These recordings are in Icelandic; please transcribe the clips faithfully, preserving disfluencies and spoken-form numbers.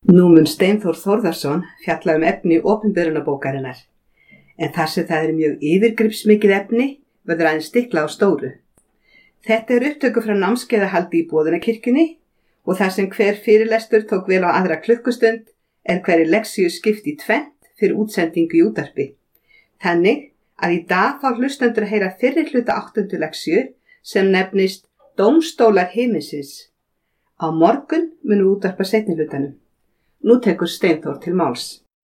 Nú mun Steinþór Þórðarson fjalla um efni opinberunarbókarinnar, en þar sem það er mjög yfirgripsmikið efni verður aðeins stikla á stóru. Þetta er upptöku frá námskeiðahaldi í Boðunarkirkjunni og þar sem hver fyrirlestur tók vel á aðra klukkustund er hverri leksíu skipt í tvennt fyrir útsendingu í útvarpi. Þannig að í dag fá hlustendur að heyra fyrri hluta áttundu leksíu sem nefnist Dómstólar himinsins. Á morgun munum við útvarpa seinni hlutanum. Nú tekur Steinþór til máls.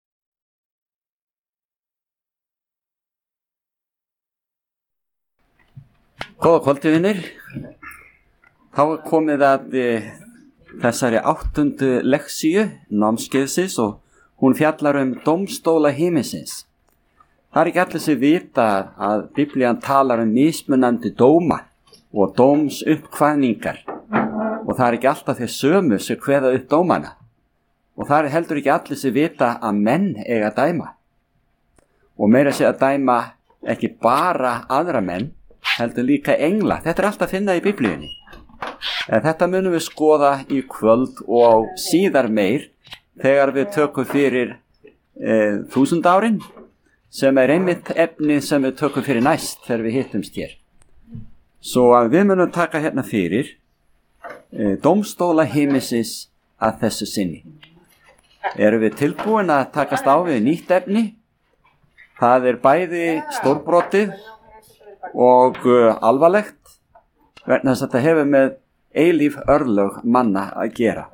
Góða kvöldi, vinir. Þá er komið að e, þessari áttundu leksíu námskeiðsins og hún fjallar um dómstóla himinsins. Það er ekki allir sem vita að Biblían talar um mismunandi dóma og dómsuppkvaðningar og það er ekki alltaf þeir sömu sem kveða upp dómana. Og það er heldur ekki allir sem vita að menn eiga að dæma. Og meira sé að dæma ekki bara aðra menn, heldur líka engla. Þetta er allt að finna í Biblíunni. En þetta munum við skoða í kvöld og síðar meir þegar við tökum fyrir e, þúsund árin, sem er einmitt efni sem við tökum fyrir næst þegar við hittumst hér. Svo að við munum taka hérna fyrir e, dómstóla himinsins að þessu sinni. Erum við tilbúin að takast á við nýtt efni? Það er bæði stórbrotið og uh, alvarlegt vegna þess að þetta hefur með eilíf örlög manna að gera.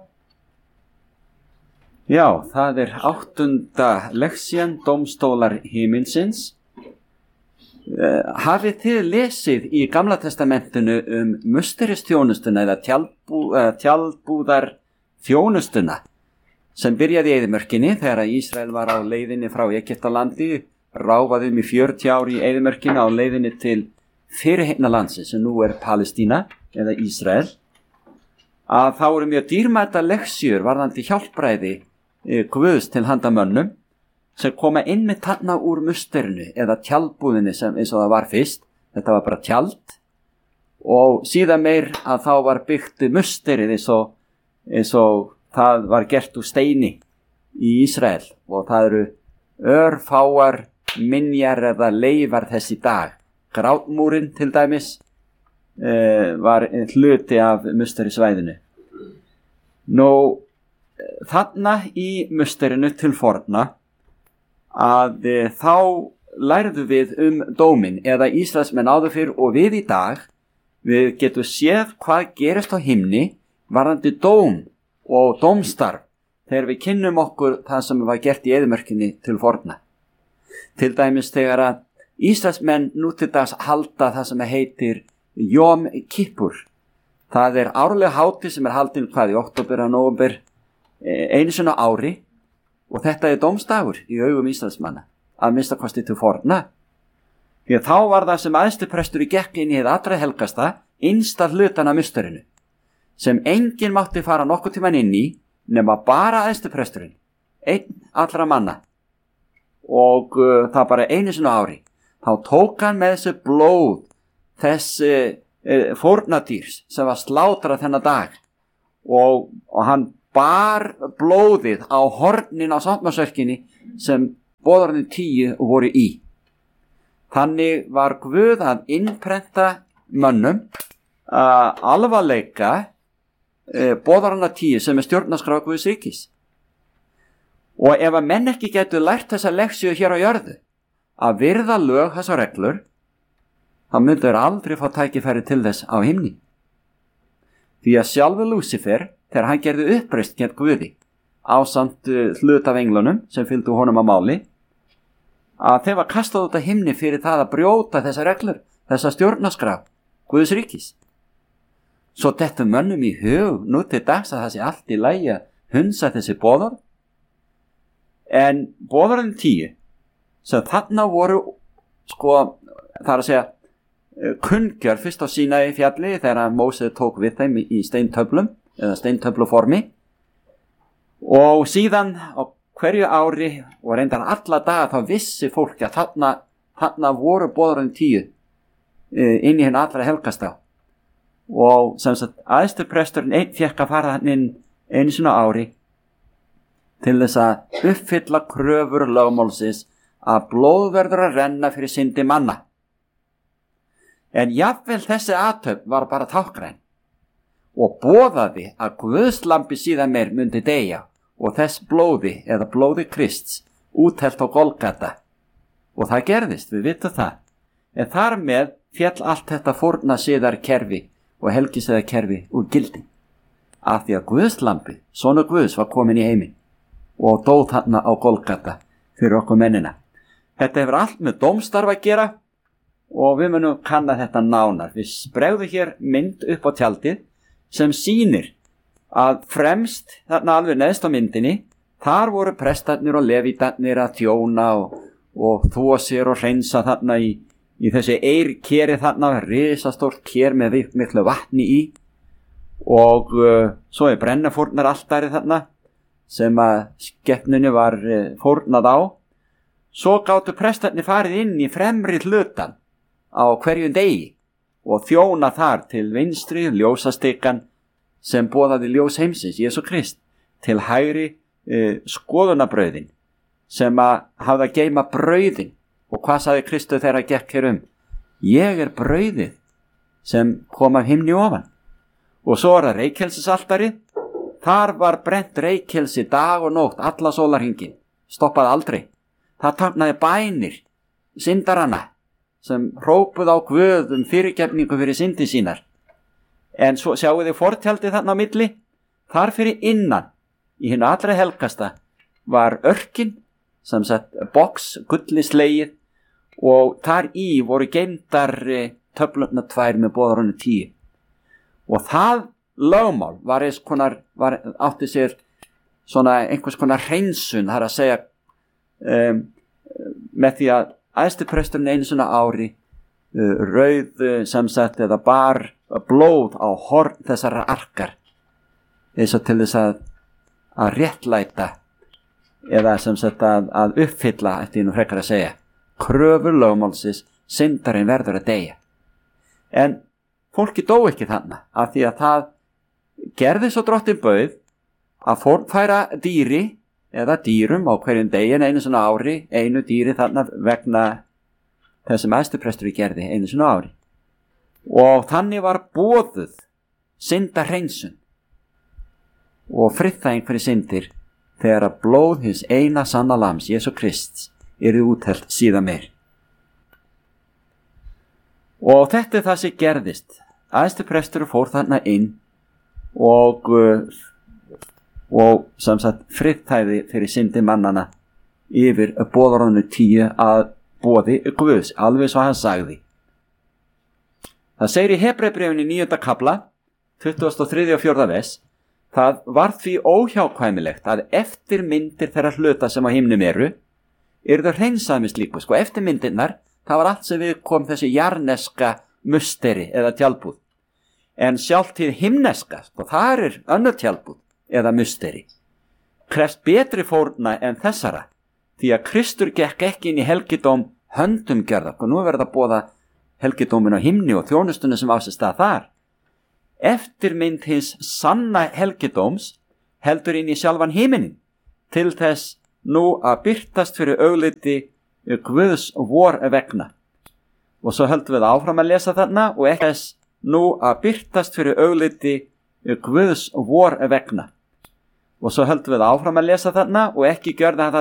Já, það er áttunda leksían Dómstólar himinsins. Uh, hafið þið lesið í Gamla testamentinu um musteristjónustuna eða tjaldbú, uh, tjaldbúðar þjónustuna sem byrjaði í eyðimörkinni þegar Ísrael var á leiðinni frá Egyptalandi, ráfaði um í fjörutíu ár í eyðimörkinni á leiðinni til fyrirheitna landsins sem nú er Palestína eða Ísrael, að þá eru mjög dýrmæta leksjur varðandi hjálpræði e, Guðs til handa mönnum sem koma inn með tanna úr musterinu eða tjaldbúðinni sem eins og það var fyrst. Þetta var bara tjald og síðan meir að þá var byggt musterið eins og, eins og það var gert úr steini í Ísrael og það eru örfáar minjar eða leifar þessi dag. Grátmúrin til dæmis e, var hluti af musterisvæðinu. Nú, þarna í musterinu til forna að e, þá lærðu við um dómin eða Ísraelsmenn áður fyrr og við í dag við getum séð hvað gerist á himni varðandi dóm og dómstarf þegar við kynnum okkur það sem var gert í eyðimörkinni til forna. Til dæmis þegar að Ísraelsmenn nú til dags halda það sem heitir Jom Kippur. Það er árleg hátíð sem er haldin hvað í október og nóvember einu sinni á ári og þetta er dómsdagur í augum Ísraelsmanna, að minnsta kosti til forna. Því að þá var það sem æðstiprestur í gekk inn í hið allra helgasta innsta hlutan af musterinu, sem enginn mátti fara nokkuð tíman inn í nema bara æðstipresturinn, einn allra manna og uh, það bara einu sinni á ári. Þá tók hann með þessu blóð þessi uh, fórnadýrs sem var slátrað þennan dag og, og hann bar blóðið á hornin á sáttmársörkinni sem boðorðin tíu voru í. Þannig var Guð að innprenta mönnum uh, alvarleika uh, boðorðina tíu sem er stjórnarskrá Guðs ríkis. Og ef að menn ekki getur lært þessa leksíu hér á jörðu að virða lög þessar reglur, þá myndu þeir aldrei fá tækifæri til þess á himni. Því að sjálfur Lúsifer, þegar hann gerði uppreist gegn Guði ásamt uh, hlut af englunum sem fylgdu honum á máli, að þeir var kastað út af himni fyrir það að brjóta þessar reglur, þessa stjórnarskrá Guðs ríkis. Svo dettur mönnum í hug nú til dags að það sé allt í lagi að hunsa þessi boðorð. En boðorðin tíu sem þarna voru sko, það er að segja kunngjör fyrst á Sínaí fjalli þegar Móse tók við þeim í steintöflum eða steintöfluformi og síðan á hverju ári og reyndar alla daga þá vissi fólk að þarna, þarna voru boðorðin tíu inn í henni allra helgastá og sem sagt æðstipresturinn einn fékk að fara hann inn einu sinni á ári til þess að uppfylla kröfur lögmálsins að blóð verður að renna fyrir syndi manna. En jafnvel þessi athöfn var bara táknræn og boðaði að Guðs lambi síðan meir myndi deyja og þess blóði eða blóði Krists úthellt á Golgata. Og það gerðist, við vitum það. En þar með féll allt þetta fórna siðar kerfi og helgisiðar kerfi úr gildi. Af því að Guðs lambi, sonur Guðs, var komin í heiminn og dó þarna á Golgata fyrir okkur mennina. Þetta hefur allt með dómstarf að gera og við munum kanna þetta nánar. Við bregðum hér mynd upp á tjaldið sem sýnir að fremst þarna alveg neðst á myndinni, þar voru prestarnir og levítarnir að þjóna og, og þvo sér og hreinsa þarna í, í þessi eirkeri þarna, risastórt ker með miklu vatni í og uh, svo er brennafórnar altarið þarna sem að skepnunni var uh, fórnað á. Svo gátu prestarnir farið inn í fremri hlutan á hverjum degi og þjóna þar til vinstri ljósastikan sem boðaði ljós heimsins, Jesú Krist, til hægri uh, skoðunabrauðin sem að hafði að geyma brauðin. Og hvað sagði Kristur þegar að gekk hér um? Ég er brauðið sem kom af himni ofan. Og svo er það reykelsisaltarið. Þar var brent reykelsi dag og nótt, alla sólarhringin, stoppaði aldrei. Það táknaði bænir syndaranna sem hrópuð á Guð um fyrirgefningu fyrir syndi sínar. En svo sjáu þið fortjaldið þarna á milli. Þar fyrir innan, í hinu allra helgasta, var örkin, sem sagt box, gullislegið, og þar í voru geymdar töflurnar tvær með boðarunni tíu. Og það lögmál var eins konar, var, átti sér svona einhvers konar hreinsun, það er að segja, um, með því að æðstipresturinn einu svona ári uh, rauð uh, sem sagt eða bar blóð á horn þessara arkar eins og til þess að, að réttlæta eða sem sagt að, að uppfylla, eftir nú frekar að segja, kröfur lögmálsins, syndarinn verður að deyja. En fólki dó ekki þarna af því að það gerði svo drottin bauð að fórnfæra dýri eða dýrum á hverjum degin einu svona ári, einu dýri þarna vegna þess sem æðstiprestur gerði einu svona ári. Og þannig var boðuð syndahreinsun og friðþæging fyrir syndir þegar að blóð hins eina sanna lams, Jesú Krists, yrði úthellt síðan meir. Og þetta er það sem gerðist. Æðstiprestur fór þarna inn og, og sem sagt friðþægði fyrir syndi mannana yfir boðarunni tíu að boði Guðs, alveg svo hann sagði. Það segir í Hebreabréfinu níunda kafla, tuttugasta og þriðja og fjórða vers, það var því óhjákvæmilegt að eftirmyndir þeirra hluta sem á himnum eru, yrðu hreinsaði með slíku. Sko eftirmyndirnar, það var allt sem við kom þessi jarneska musteri eða tjaldbúð. En sjálft til himneska, sko það er önnur tjaldbúð eða musteri, krefst betri fórna en þessara, því að Kristur gekk ekki inn í helgidóm höndum gjörða, og nú verða að boða helgidómin á himni og þjónustunni sem á sér stað þar. Eftirmynd hins sanna helgidóms heldur inn í sjálfan himinin til þess nú að birtast fyrir augliti Guðs vor vegna. Og svo höldum við áfram að lesa þarna og ekki þess nú að birtast fyrir augliti Guðs vor vegna. Og svo höldum við áfram að lesa þarna og ekki gjörða það